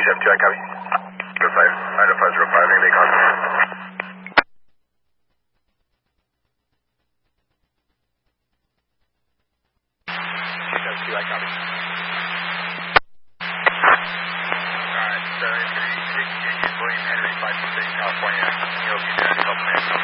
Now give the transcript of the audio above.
Chef 2, I copy. Go 5, 90505, anything contact. Chef 2, I copy. Alright, so if you're using William Henry, 526 California, you'll be there in a couple minutes.